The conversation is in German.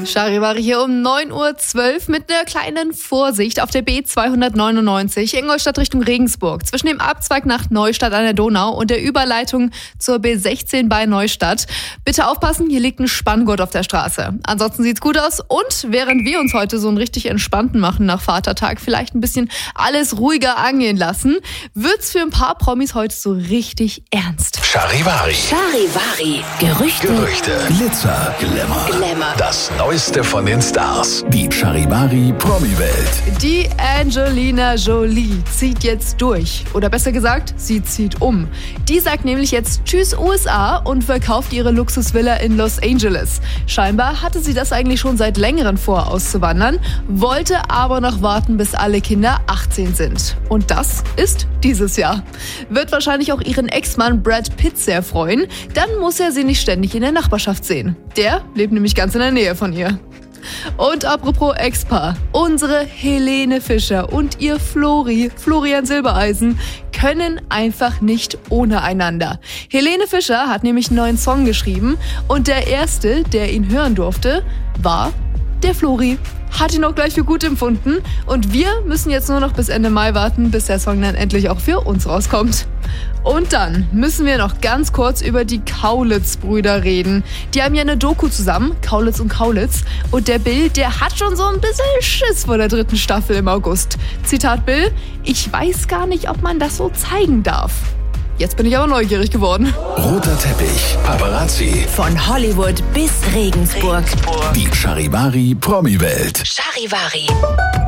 Charivari hier um 9:12 Uhr mit einer kleinen Vorsicht auf der B299 Ingolstadt Richtung Regensburg zwischen dem Abzweig nach Neustadt an der Donau und der Überleitung zur B16 bei Neustadt. Bitte aufpassen, hier liegt ein Spanngurt auf der Straße. Ansonsten sieht's gut aus und während wir uns heute so einen richtig entspannten machen nach Vatertag, vielleicht ein bisschen alles ruhiger angehen lassen, wird's für ein paar Promis heute so richtig ernst. Charivari. Gerüchte. Glitzer. Glamour. Das Neueste von den Stars. Die Charivari Promi-Welt. Die Angelina Jolie zieht jetzt durch. Oder besser gesagt, sie zieht um. Die sagt nämlich jetzt Tschüss USA und verkauft ihre Luxusvilla in Los Angeles. Scheinbar hatte sie das eigentlich schon seit längerem vor, auszuwandern, wollte aber noch warten, bis alle Kinder 18 sind. Und das ist dieses Jahr. Wird wahrscheinlich auch ihren Ex-Mann Brad Pitt sehr freuen. Dann muss er sie nicht ständig in der Nachbarschaft sehen. Der lebt nämlich ganz in der Nähe von ihr. Und apropos Ex-Paar, unsere Helene Fischer und ihr Florian Silbereisen, können einfach nicht ohne einander. Helene Fischer hat nämlich einen neuen Song geschrieben und der erste, der ihn hören durfte, war der Flori. Hat ihn auch gleich für gut empfunden und wir müssen jetzt nur noch bis Ende Mai warten, bis der Song dann endlich auch für uns rauskommt. Und dann müssen wir noch ganz kurz über die Kaulitz-Brüder reden. Die haben ja eine Doku zusammen, Kaulitz und Kaulitz. Und der Bill, der hat schon so ein bisschen Schiss vor der 3. Staffel im August. Zitat Bill: Ich weiß gar nicht, ob man das so zeigen darf. Jetzt bin ich aber neugierig geworden. Roter Teppich, Paparazzi. Von Hollywood bis Regensburg. Die Charivari Promi-Welt. Charivari.